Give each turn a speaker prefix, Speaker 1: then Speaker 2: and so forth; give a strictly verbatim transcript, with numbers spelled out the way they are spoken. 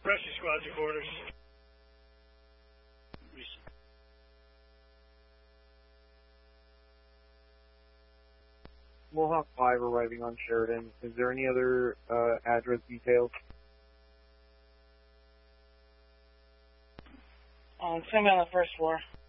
Speaker 1: Rescue squad to quarters.
Speaker 2: Mohawk five arriving on Sheridan. Is there any other uh, address details?
Speaker 3: Um, send me on the first floor.